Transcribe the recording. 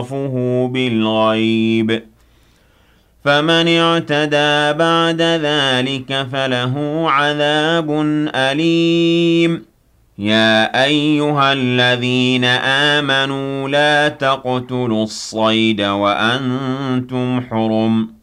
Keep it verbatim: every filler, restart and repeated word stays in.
فَهُوَ بِالْغَيْبِ فَمَنِ اعْتَدَىٰ بَعْدَ ذَٰلِكَ فَلَهُ عَذَابٌ أَلِيمٌ يَا أَيُّهَا الَّذِينَ آمَنُوا لَا تَقْتُلُوا الصَّيْدَ وَأَنتُمْ حُرُمٌ